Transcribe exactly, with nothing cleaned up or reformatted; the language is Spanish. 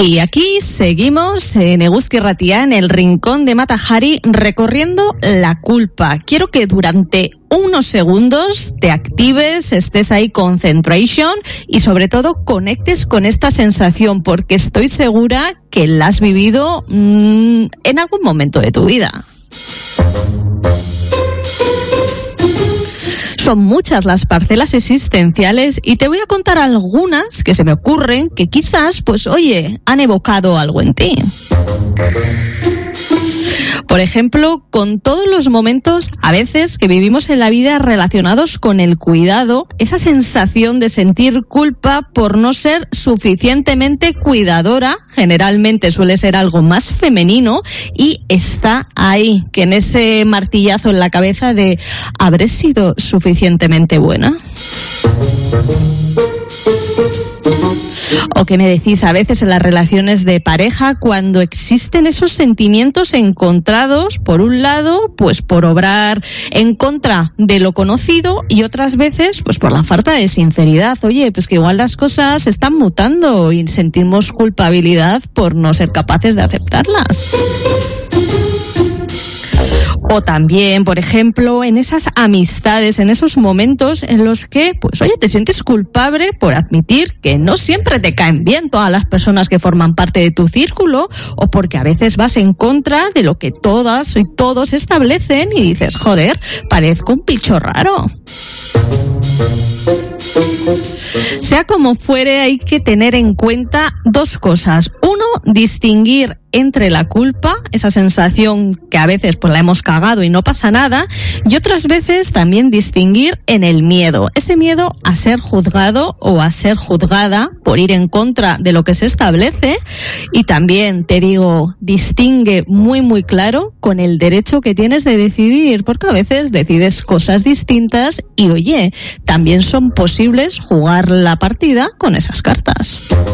Y aquí seguimos en Eguzki Ratia, en el rincón de Mata Hari, recorriendo la culpa. Quiero que durante unos segundos te actives, estés ahí concentration y sobre todo conectes con esta sensación, porque estoy segura que la has vivido mmm, en algún momento de tu vida. Son muchas las parcelas existenciales y te voy a contar algunas que se me ocurren que quizás, pues oye, han evocado algo en ti. Por ejemplo, con todos los momentos, a veces, que vivimos en la vida relacionados con el cuidado, esa sensación de sentir culpa por no ser suficientemente cuidadora, generalmente suele ser algo más femenino, y está ahí, que en ese martillazo en la cabeza de ¿habré sido suficientemente buena? ¿O qué me decís a veces en las relaciones de pareja cuando existen esos sentimientos encontrados? Por un lado, pues por obrar en contra de lo conocido, y otras veces, pues por la falta de sinceridad. Oye, pues que igual las cosas están mutando y sentimos culpabilidad por no ser capaces de aceptarlas. O también, por ejemplo, en esas amistades, en esos momentos en los que, pues oye, te sientes culpable por admitir que no siempre te caen bien todas las personas que forman parte de tu círculo, o porque a veces vas en contra de lo que todas y todos establecen y dices, joder, parezco un bicho raro. Sea como fuere, hay que tener en cuenta dos cosas. Uno, distinguir entre la culpa, esa sensación que a veces pues la hemos cagado y no pasa nada, y otras veces también distinguir en el miedo, ese miedo a ser juzgado o a ser juzgada por ir en contra de lo que se establece. Y también te digo, distingue muy muy claro con el derecho que tienes de decidir, porque a veces decides cosas distintas y oye, también son posibles jugar la partida con esas cartas.